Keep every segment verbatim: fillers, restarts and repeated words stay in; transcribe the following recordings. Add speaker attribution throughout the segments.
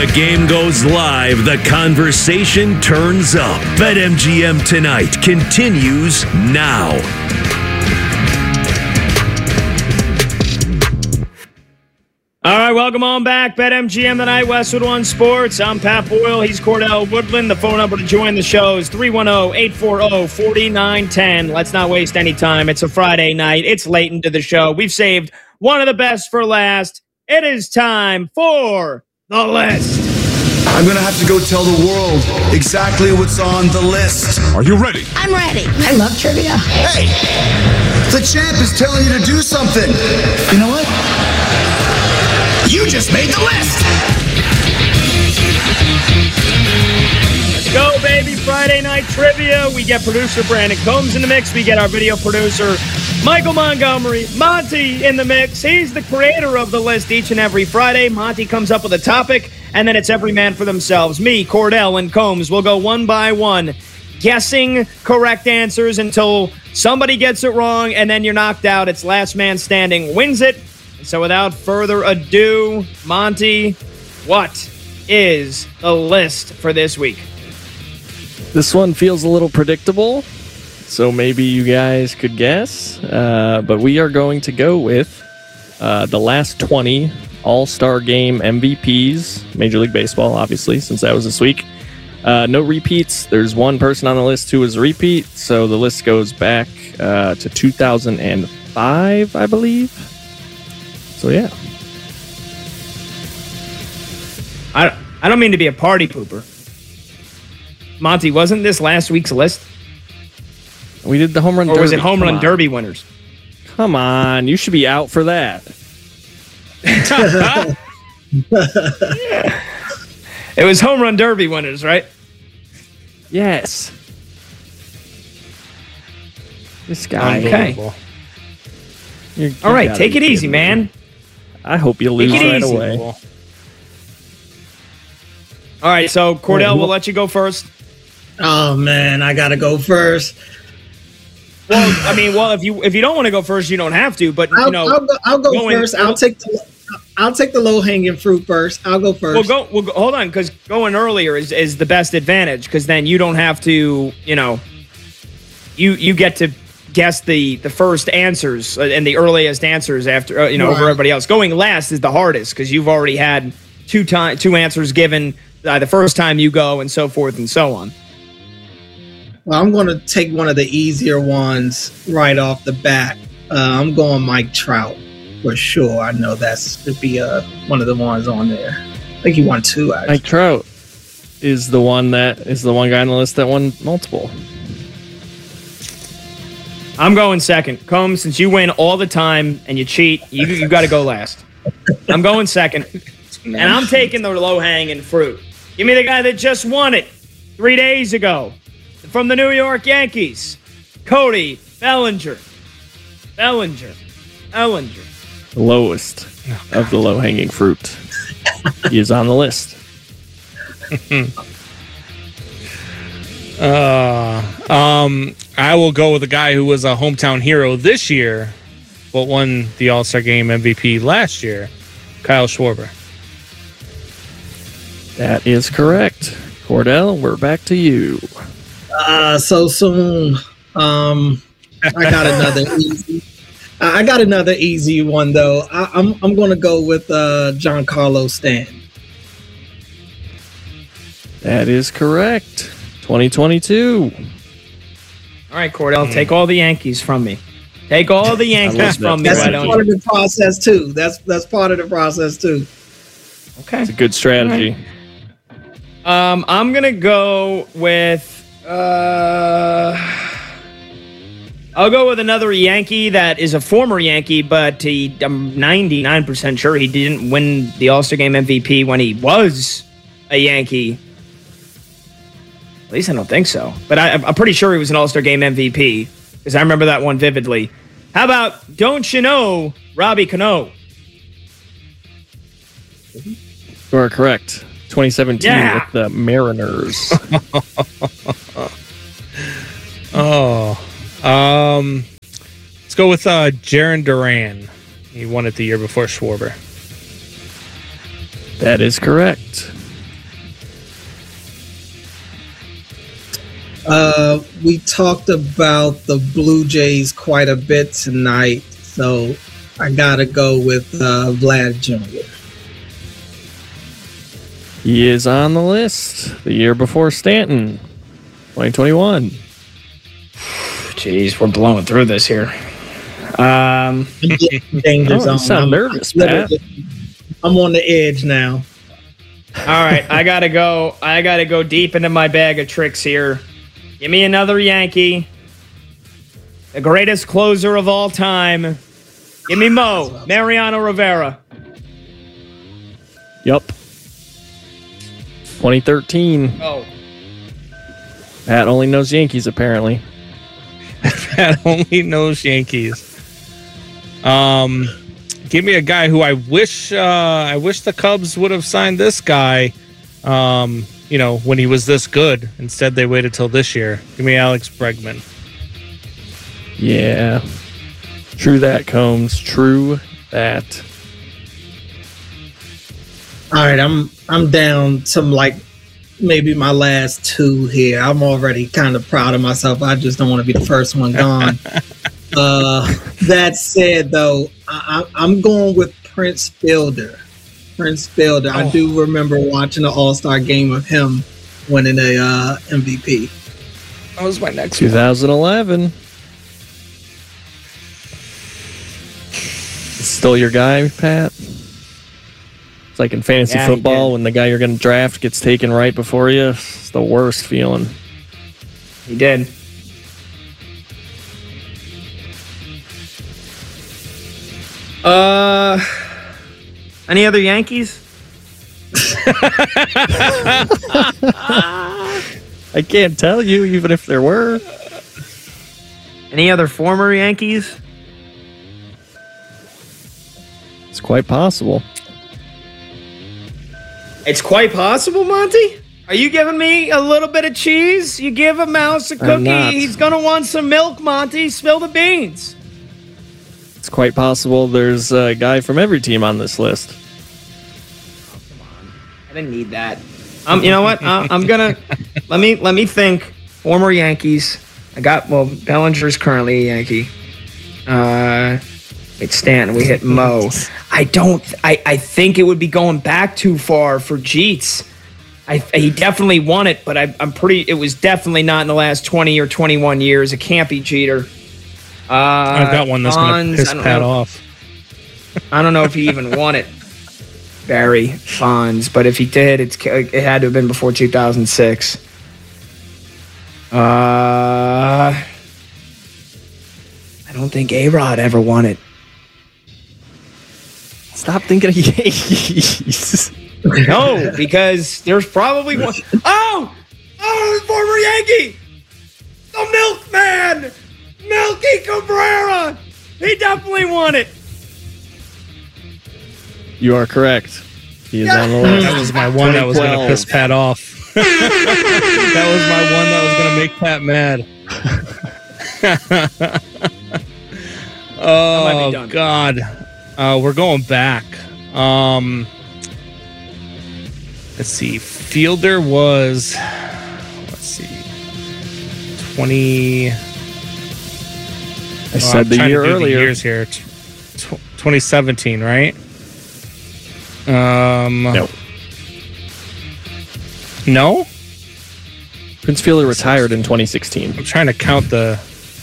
Speaker 1: the game goes live, the conversation turns up. BetMGM Tonight continues now.
Speaker 2: All right, welcome on back. BetMGM Tonight, Westwood One Sports. I'm Pat Boyle. He's Cordell Woodland. The phone number to join the show is three one zero, eight four zero, four nine one zero. Let's not waste any time. It's a Friday night. It's late into the show. We've saved one of the best for last. It is time for the list.
Speaker 3: I'm going to have to go tell the world exactly what's on the list.
Speaker 4: Are you ready?
Speaker 5: I'm ready. I love trivia.
Speaker 3: Hey, the champ is telling you to do something. You know what? You just made the list.
Speaker 2: Let's go, baby. Friday night trivia. We get producer Brandon Combs in the mix. We get our video producer Michael Montgomery. Monty in the mix. He's the creator of the list each and every Friday. Monty comes up with a topic, and then it's every man for themselves. Me, Cordell, and Combs will go one by one, guessing correct answers until somebody gets it wrong, and then you're knocked out. It's last man standing wins it. So without further ado, Monty, what is the list for this week?
Speaker 6: This one feels a little predictable, so maybe you guys could guess. Uh, but we are going to go with uh, the last twenty All-Star Game M V Ps, Major League Baseball, obviously, since that was this week. Uh, no repeats. There's one person on the list who is a repeat, so the list goes back uh, to two thousand five, I believe. So, yeah.
Speaker 2: I, I don't mean to be a party pooper. Monty, wasn't this last week's list?
Speaker 6: We did the home run
Speaker 2: or
Speaker 6: derby. Or
Speaker 2: was it home
Speaker 6: Come
Speaker 2: run
Speaker 6: on.
Speaker 2: derby winners?
Speaker 6: Come on. You should be out for that.
Speaker 2: It was home run derby winners, right?
Speaker 6: Yes. This guy.
Speaker 2: Okay.
Speaker 6: You're, you
Speaker 2: All right, take it easy, man.
Speaker 6: I hope you lose right easy. away.
Speaker 2: All right, so Cordell, we'll let you go first.
Speaker 7: Oh man, I gotta go first.
Speaker 2: Well, I mean, well, if you if you don't want to go first, you don't have to. But
Speaker 7: I'll,
Speaker 2: you know,
Speaker 7: I'll go, I'll go
Speaker 2: going,
Speaker 7: first. I'll take the I'll take the low hanging fruit first. I'll go first.
Speaker 2: Well, go. Well, go, hold on, because going earlier is, is the best advantage, because then you don't have to. You know, you you get to guess the the first answers and the earliest answers after uh, you know right. over everybody else. Going last is the hardest because you've already had two time two answers given uh, the first time you go, and so forth and so on.
Speaker 7: Well, I'm going to take one of the easier ones right off the bat. Uh, I'm going Mike Trout for sure. I know that's to be uh, one of the ones on there. I think he won two. Actually.
Speaker 6: Mike Trout is the one that is the one guy on the list that won multiple.
Speaker 2: I'm going second. Combs, since you win all the time and you cheat, you you got to go last. I'm going second, and I'm taking the low-hanging fruit. Give me the guy that just won it three days ago from the New York Yankees, Cody Bellinger. Bellinger. Bellinger.
Speaker 6: The lowest of the low-hanging fruit. He is on the list.
Speaker 8: uh, um, I will go with a guy who was a hometown hero this year, but won the All-Star Game M V P last year, Kyle Schwarber.
Speaker 6: That is correct. Cordell, we're back to you.
Speaker 7: Uh, so soon. Um, I got another easy. I got another easy one though. I, I'm I'm going to go with uh, Giancarlo Stanton.
Speaker 6: That is correct. twenty twenty-two.
Speaker 2: All right, Cordell, take all the Yankees from me. Take all the Yankees from me.
Speaker 7: That's
Speaker 2: Why
Speaker 7: part
Speaker 2: don't
Speaker 7: of
Speaker 2: you?
Speaker 7: the process too. That's that's part of the process too.
Speaker 2: Okay,
Speaker 6: it's a good strategy.
Speaker 2: Um, I'm gonna go with. Uh, I'll go with another Yankee that is a former Yankee, but he, I'm ninety-nine percent sure he didn't win the All-Star Game M V P when he was a Yankee. At least I don't think so. But I, I'm pretty sure he was an All-Star Game M V P because I remember that one vividly. How about, don't you know, Robbie Cano?
Speaker 6: You are correct. twenty seventeen
Speaker 2: Yeah.
Speaker 6: with the Mariners.
Speaker 8: oh, um, let's go with uh, Jarren Duran. He won it the year before Schwarber.
Speaker 6: That is correct.
Speaker 7: Uh, we talked about the Blue Jays quite a bit tonight, so I gotta go with uh, Vlad Junior
Speaker 6: He is on the list. The year before Stanton, twenty twenty-one.
Speaker 2: Jeez, we're blowing through this here. Um,
Speaker 7: Danger
Speaker 6: Oh,
Speaker 7: zone.
Speaker 6: you sound
Speaker 7: I'm,
Speaker 6: nervous, Pat.
Speaker 7: I'm on the edge now.
Speaker 2: all right, I gotta go. I gotta go deep into my bag of tricks here. Give me another Yankee. The greatest closer of all time. Give me Mo, Mariano Rivera.
Speaker 6: Yup. twenty thirteen.
Speaker 2: Oh.
Speaker 6: Pat only knows Yankees, apparently.
Speaker 8: Pat only knows Yankees. Um, give me a guy who I wish uh, I wish the Cubs would have signed this guy. Um, you know, when he was this good. Instead, they waited till this year. Give me Alex Bregman.
Speaker 6: Yeah. True that, Combs. True that.
Speaker 7: All right, I'm I'm down to like maybe my last two here. I'm already kind of proud of myself. I just don't want to be the first one gone. uh, that said, though, I, I, I'm going with Prince Fielder. Prince Fielder.
Speaker 8: Oh.
Speaker 7: I do remember watching the All Star game of him winning a uh, M V P.
Speaker 8: That was my next
Speaker 6: twenty eleven. Still your guy, Pat? It's like in fantasy
Speaker 2: Yeah, he
Speaker 6: football
Speaker 2: did.
Speaker 6: when the guy you're going to draft gets taken right before you. It's the worst feeling.
Speaker 2: He did. Uh, any other Yankees?
Speaker 6: I can't tell you, even if there were.
Speaker 2: Any other former Yankees?
Speaker 6: It's quite possible.
Speaker 2: It's quite possible, Monty. Are you giving me a little bit of cheese? You give a mouse a
Speaker 6: I'm
Speaker 2: cookie,
Speaker 6: not.
Speaker 2: he's gonna want some milk, Monty. Spill the beans.
Speaker 6: It's quite possible there's a guy from every team on this list.
Speaker 2: I didn't need that. Um, you know what? Uh, I'm gonna let me let me think. Former Yankees. I got well. Bellinger's currently a Yankee. Uh, it's Stanton. We hit Mo. I don't. I, I think it would be going back too far for Jeets. I he definitely won it, but I, I'm pretty. It was definitely not in the last twenty or twenty-one years. It can't be Jeter. Uh,
Speaker 8: I've got one that's going
Speaker 2: Bonds,
Speaker 8: to piss
Speaker 2: I don't
Speaker 8: Pat
Speaker 2: know.
Speaker 8: off.
Speaker 2: I don't know if he even won it. Barry Bonds, but if he did, it's it had to have been before two thousand six. Uh, I don't think A-Rod ever won it.
Speaker 6: Stop thinking of Yankees.
Speaker 2: No, because there's probably one. Oh, oh, the former Yankee, the Milkman, Milky Cabrera. He definitely won it.
Speaker 6: You are correct. He is on the list.
Speaker 8: That was my one that was going to piss Pat off. That was my one that was going to make Pat mad. Oh,
Speaker 2: done.
Speaker 8: God. Uh, we're going back. Um, let's see. Fielder was, let's see, twenty.
Speaker 6: I
Speaker 8: Oh,
Speaker 6: said
Speaker 8: I'm
Speaker 6: the
Speaker 8: trying to
Speaker 6: year
Speaker 8: do the
Speaker 6: earlier.
Speaker 8: years here. T- tw- twenty seventeen, right? Um,
Speaker 6: No.
Speaker 8: No?
Speaker 6: Prince Fielder retired in twenty sixteen.
Speaker 8: I'm trying to count the.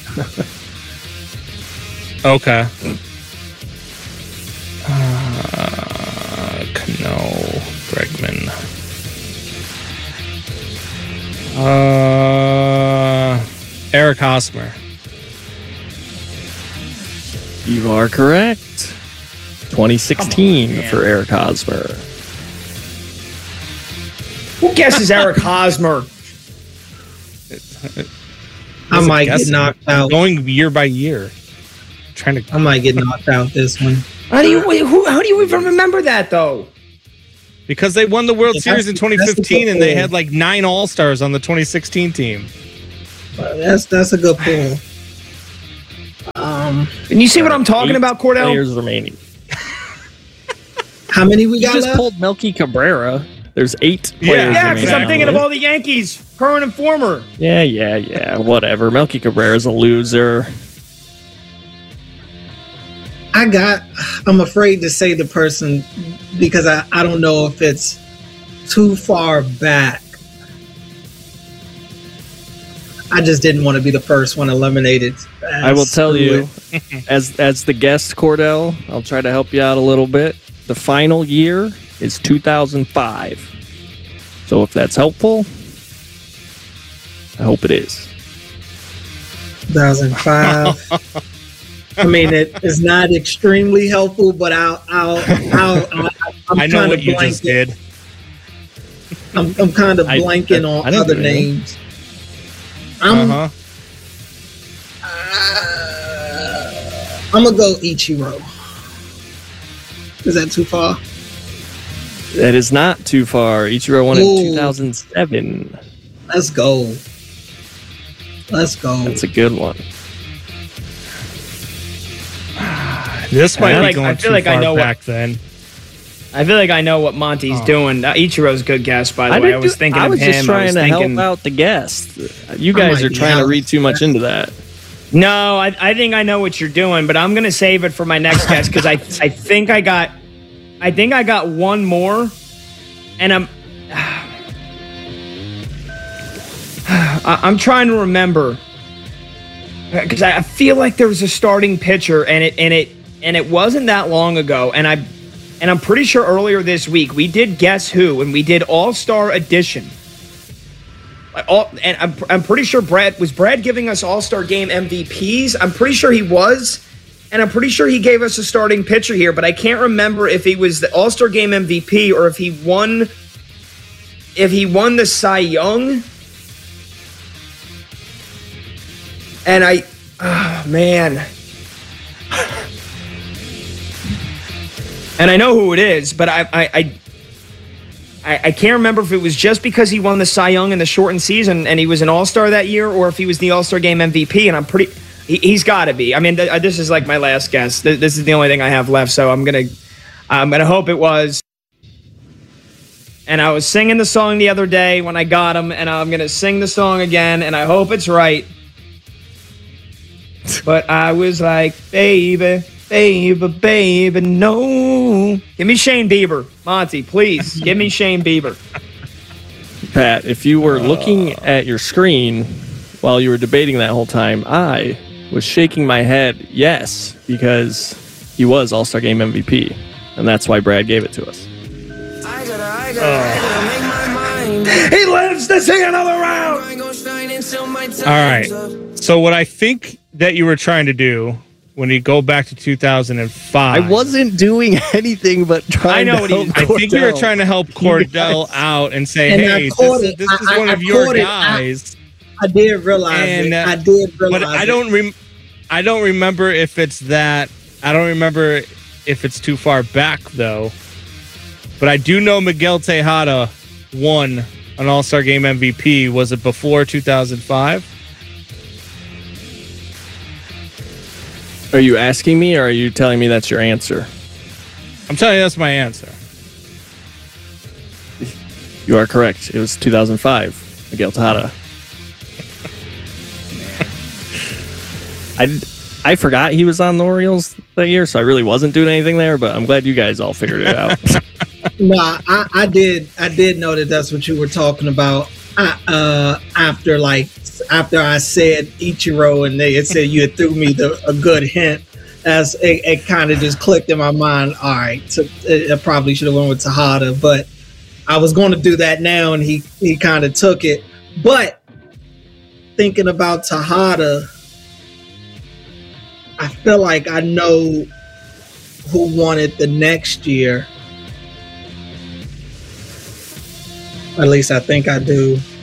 Speaker 8: Okay. Uh, Cano, Bregman. Uh, Eric Hosmer.
Speaker 6: You are correct. twenty sixteen
Speaker 2: man.
Speaker 6: for Eric Hosmer.
Speaker 2: Who guesses Eric Hosmer?
Speaker 7: I might get
Speaker 8: guessing.
Speaker 7: knocked out.
Speaker 8: Going year by year. Trying to.
Speaker 7: I might get knocked out this one.
Speaker 2: How do you who, how do you even remember that though?
Speaker 8: Because they won the World
Speaker 7: Yeah,
Speaker 8: Series in
Speaker 7: that's-
Speaker 8: twenty
Speaker 7: that's the
Speaker 8: fifteen and they
Speaker 7: goal.
Speaker 8: had like nine All Stars on the twenty sixteen team.
Speaker 7: But that's that's a good pull. Um,
Speaker 2: And you see what I'm talking
Speaker 6: Eight
Speaker 2: about, Cordell?
Speaker 6: Players remaining.
Speaker 7: how many we
Speaker 6: You
Speaker 7: got
Speaker 6: just
Speaker 7: left?
Speaker 6: pulled Melky Cabrera. There's eight
Speaker 8: Yeah,
Speaker 6: players.
Speaker 2: Yeah,
Speaker 6: in
Speaker 2: because
Speaker 6: the
Speaker 2: I'm thinking of
Speaker 6: list.
Speaker 2: all the Yankees, current and former.
Speaker 6: Yeah, yeah, yeah. Whatever. Melky Cabrera's a loser.
Speaker 7: I got, I'm afraid to say the person because I, I don't know if it's too far back. I just didn't want to be the first one eliminated.
Speaker 6: I will tell you, as as the guest, Cordell, I'll try to help you out a little bit. The final year is two thousand five. So if that's helpful, I hope it is.
Speaker 7: two thousand five. I mean, it is not extremely helpful, but I'll, I'll, I'll, I'll I'm
Speaker 8: I know
Speaker 7: kind
Speaker 8: what
Speaker 7: of
Speaker 8: you
Speaker 7: blanking.
Speaker 8: just did.
Speaker 7: I'm, I'm kind of
Speaker 6: I-
Speaker 7: blanking
Speaker 6: I-
Speaker 7: on
Speaker 6: I don't
Speaker 7: other
Speaker 6: do anything.
Speaker 7: names. I'm,
Speaker 8: Uh-huh.
Speaker 7: uh, I'm gonna go Ichiro. Is that too far?
Speaker 6: That is not too far. Ichiro won
Speaker 7: Ooh.
Speaker 6: in two thousand seven.
Speaker 7: Let's go. Let's go.
Speaker 6: That's a good one.
Speaker 8: This might
Speaker 2: I feel
Speaker 8: be
Speaker 2: like-
Speaker 8: going
Speaker 2: I feel
Speaker 8: too
Speaker 2: like I
Speaker 8: far
Speaker 2: know what-
Speaker 8: back then.
Speaker 2: I feel like I know what Monty's
Speaker 8: Oh.
Speaker 2: doing. Uh, Ichiro's a good guess, by the
Speaker 6: I
Speaker 2: way. I
Speaker 6: didn't
Speaker 2: was
Speaker 6: do-
Speaker 2: thinking
Speaker 6: I
Speaker 2: of
Speaker 6: was
Speaker 2: him.
Speaker 6: just trying
Speaker 2: I was
Speaker 6: to
Speaker 2: thinking,
Speaker 6: help out the guest. You guys
Speaker 7: might
Speaker 6: are
Speaker 7: be
Speaker 6: trying to
Speaker 7: out.
Speaker 6: read too much into that.
Speaker 2: No, I, I think I know what you're doing, but I'm gonna save it for my next guess because I I think I got I think I got one more, and I'm I- I'm trying to remember because I I feel like there was a starting pitcher, and it and it and it wasn't that long ago, and I and I'm pretty sure earlier this week we did Guess Who, and we did All Star Edition. Like, All, and I'm, I'm pretty sure Brad was Brad giving us All-Star Game M V Ps. I'm pretty sure he was, and I'm pretty sure he gave us a starting pitcher here, but I can't remember if he was the All-Star Game M V P or if he won if he won the Cy Young. And I oh man. And I know who it is, but I I, I I, I can't remember if it was just because he won the Cy Young in the shortened season and he was an All-Star that year, or if he was the All-Star Game M V P. And I'm pretty, he, he's got to be. I mean, th- this is like my last guess. Th- this is the only thing I have left, so I'm gonna, I'm gonna hope it was. And I was singing the song the other day when I got him, and I'm gonna sing the song again, and I hope it's right. But I was like, baby. Baby, baby, no. Give me Shane Bieber. Monty, please. Give me Shane Bieber.
Speaker 6: Pat, if you were looking at your screen while you were debating that whole time, I was shaking my head yes, because he was All-Star Game M V P, and that's why Brad gave it to us.
Speaker 4: I gotta, I gotta, I gotta make my mind up.
Speaker 2: He lives to see another round.
Speaker 4: I ain't gonna shine until my time's
Speaker 8: All right.
Speaker 4: up.
Speaker 8: So what I think that you were trying to do when you go back to two thousand five,
Speaker 6: I wasn't doing anything but trying
Speaker 2: I know
Speaker 6: to
Speaker 2: what he
Speaker 6: help
Speaker 2: was-
Speaker 8: I think you were
Speaker 6: Cordell.
Speaker 8: trying to help Cordell out and say,
Speaker 7: And I
Speaker 8: "Hey, this,
Speaker 7: caught
Speaker 8: is-
Speaker 7: it.
Speaker 8: this is
Speaker 7: I-
Speaker 8: one
Speaker 7: I
Speaker 8: of your
Speaker 7: caught it. I-
Speaker 8: guys."
Speaker 7: I did realize
Speaker 8: And,
Speaker 7: it.
Speaker 8: uh,
Speaker 7: I did realize
Speaker 8: But I
Speaker 7: it.
Speaker 8: don't rem- I don't remember if it's that. I don't remember if it's too far back though. But I do know Miguel Tejada won an All-Star Game M V P. Was it before two thousand five?
Speaker 6: Are you asking me, or are you telling me that's your answer?
Speaker 8: I'm telling you, that's my answer.
Speaker 6: You are correct. It was two thousand five. Miguel Tejada. I, I forgot he was on the Orioles that year, so I really wasn't doing anything there, but I'm glad you guys all figured it out.
Speaker 7: No, I, I did. I did know that that's what you were talking about. I, uh, after like after I said Ichiro, and they it said you had threw me the, a good hint. As it, it kind of just clicked in my mind. All right, so it, it probably should have went with Tejada, but I was going to do that now, and he he kind of took it. But thinking about Tejada, I feel like I know who won it the next year. At least I think I do.